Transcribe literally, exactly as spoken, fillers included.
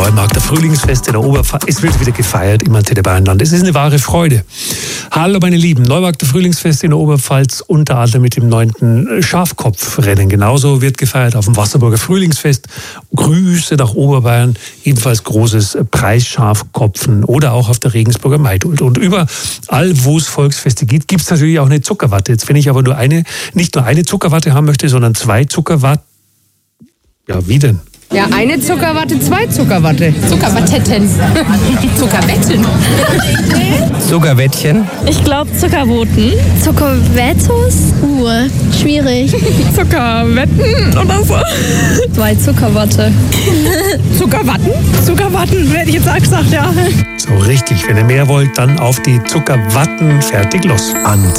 Neumarkter Frühlingsfest in der Oberpfalz. Es wird wieder gefeiert im Antenne Bayernland. Es ist eine wahre Freude. Hallo meine Lieben, Neumarkter Frühlingsfest in der Oberpfalz, unter anderem mit dem neunten Schafkopfrennen. Genauso wird gefeiert auf dem Wasserburger Frühlingsfest. Grüße nach Oberbayern, ebenfalls großes Preisschafkopfen oder auch auf der Regensburger Maidult. Und überall, wo es Volksfeste gibt, gibt es natürlich auch eine Zuckerwatte. Jetzt, wenn ich aber nur eine, nicht nur eine Zuckerwatte haben möchte, sondern zwei Zuckerwatte. Ja, wie denn? Ja, eine Zuckerwatte, zwei Zuckerwatte. Zuckerwattetten. Zuckerwetten. Zuckerwettchen. Ich glaube Zuckerboten. Zuckerwettos? Uh, schwierig. Zuckerwetten oder so. Zwei Zuckerwatte. Zuckerwatten? Zuckerwatten, hätte ich jetzt auch gesagt, ja. So richtig, wenn ihr mehr wollt, dann auf die Zuckerwatten. Fertig, los. Antenne.